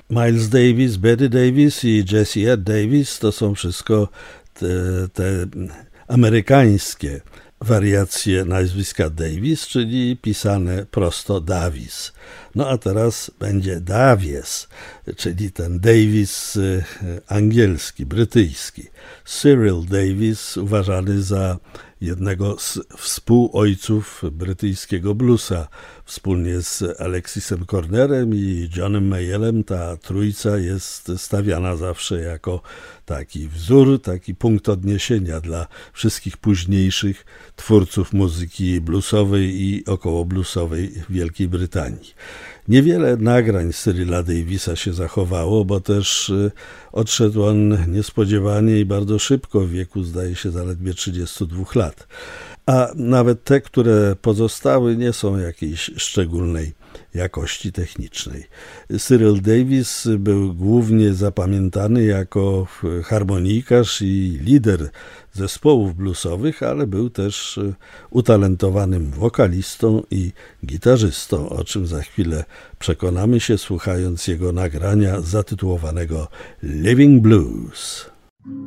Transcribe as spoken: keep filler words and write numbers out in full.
Miles Davis, Betty Davis i Jessie Ed Davis to są wszystko te, te amerykańskie wariacje nazwiska Davis, czyli pisane prosto Davis. No a teraz będzie Davies, czyli ten Davis angielski, brytyjski. Cyril Davis, uważany za jednego z współojców brytyjskiego bluesa. Wspólnie z Alexisem Cornerem i Johnem Mayallem ta trójca jest stawiana zawsze jako taki wzór, taki punkt odniesienia dla wszystkich późniejszych twórców muzyki bluesowej i okołobluesowej w Wielkiej Brytanii. Niewiele nagrań Cyrila Davisa się zachowało, bo też odszedł on niespodziewanie i bardzo szybko, w wieku zdaje się zaledwie trzydziestu dwóch lat. A nawet te, które pozostały, nie są jakiejś szczególnej jakości technicznej. Cyril Davis był głównie zapamiętany jako harmonikarz i lider zespołów bluesowych, ale był też utalentowanym wokalistą i gitarzystą, o czym za chwilę przekonamy się, słuchając jego nagrania zatytułowanego Living Blues.